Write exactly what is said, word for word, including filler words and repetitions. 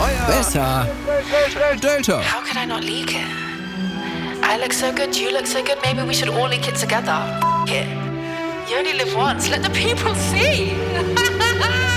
Besser. Delta. How could I not leak it? I look so good, you look so good, maybe we should all leak it together. F it. You only live once, let the people see.